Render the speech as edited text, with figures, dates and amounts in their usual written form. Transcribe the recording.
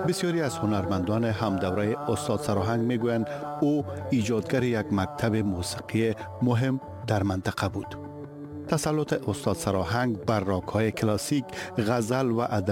بسیاری از هنرمندان همدوره استاد سراهنگ میگویند او ایجادگر یک مکتب موسیقی مهم در منطقه بود. تسلط استاد سراهنگ بر راگ‌های کلاسیک، غزل و ادبیات